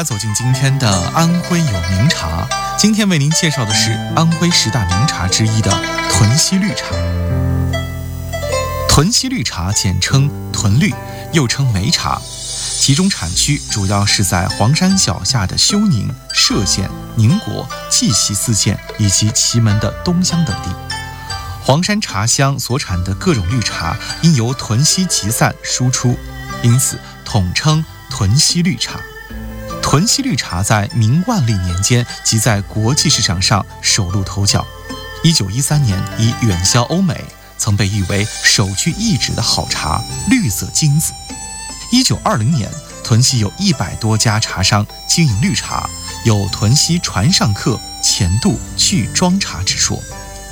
家走进今天的安徽有名茶。今天为您介绍的是安徽10大名茶之一的屯溪绿茶。屯溪绿茶简称屯绿，又称梅茶，其中产区主要是在黄山脚下的休宁、歙县、宁国、绩溪4县以及祁门的东乡等地。黄山茶乡所产的各种绿茶因由屯溪集散输出，因此统称屯溪绿茶。屯溪绿茶在明万历年间即在国际市场上首露头角。1913年已远销欧美，曾被誉为首屈一指的好茶，绿色金子。1920年，屯溪有100多家茶商经营绿茶，有屯溪船上客、前渡去装茶之说。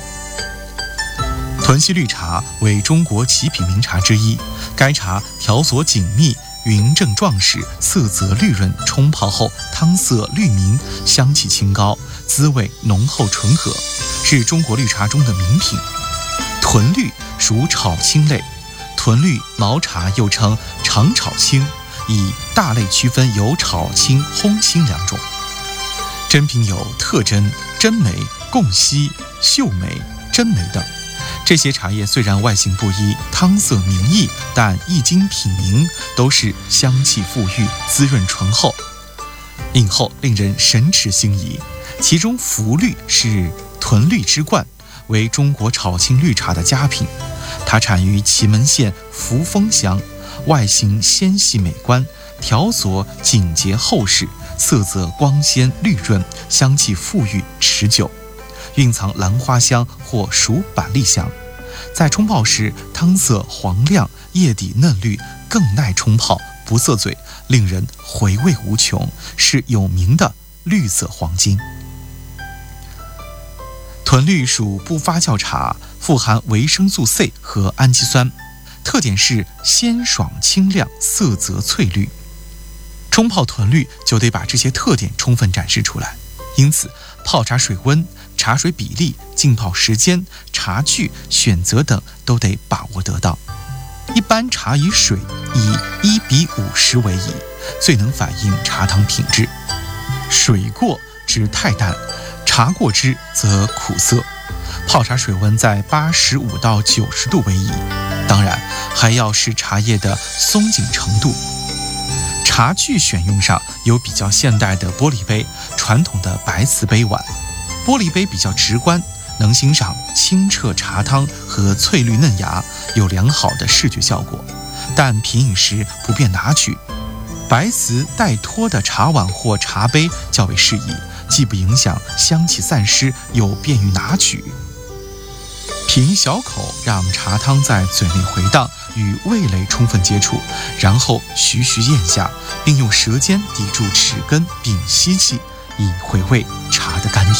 屯溪绿茶为中国极品名茶之一，该茶条索紧密，匀正壮实，色泽绿润，冲泡后汤色绿明，香气清高，滋味浓厚醇和，是中国绿茶中的名品。屯绿属炒青类，屯绿毛茶又称长炒青，以大类区分有炒青、烘青2种。珍品有特珍、真梅、贡稀、秀梅、真梅等。这些茶叶虽然外形不一，汤色明异，但一经品茗，都是香气馥郁，滋润醇厚，饮后令人神驰心怡。其中福绿是屯绿之冠，为中国炒青绿茶的佳品。它产于祁门县扶风乡，外形纤细美观，条索紧结厚实，色泽光鲜绿润，香气馥郁持久，蕴藏兰花香或属板栗香。在冲泡时，汤色黄亮，叶底嫩绿，更耐冲泡，不涩嘴，令人回味无穷，是有名的绿色黄金。屯绿属不发酵茶，富含维生素 C 和氨基酸，特点是鲜爽清亮，色泽翠绿。冲泡屯绿就得把这些特点充分展示出来，因此泡茶水温、茶水比例、浸泡时间、茶具选择等都得把握得当。一般茶与水以1:50为宜，最能反映茶汤品质。水过之太淡，茶过之则苦涩。泡茶水温在85到90度为宜，当然还要视茶叶的松紧程度。茶具选用上有比较现代的玻璃杯、传统的白瓷杯碗。玻璃杯比较直观，能欣赏清澈茶汤和翠绿嫩芽，有良好的视觉效果，但品饮时不便拿取。白瓷带托的茶碗或茶杯较为适宜，既不影响香气散失，又便于拿取。品小口，让茶汤在嘴内回荡，与味蕾充分接触，然后徐徐咽下，并用舌尖抵住齿根并吸气，以回味茶的甘甜。